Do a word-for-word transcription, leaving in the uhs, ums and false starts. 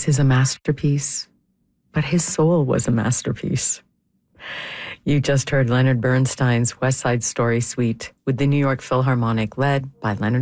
voice is a masterpiece, but his soul was a masterpiece. You just heard Leonard Bernstein's West Side Story Suite with the New York Philharmonic, led by Leonard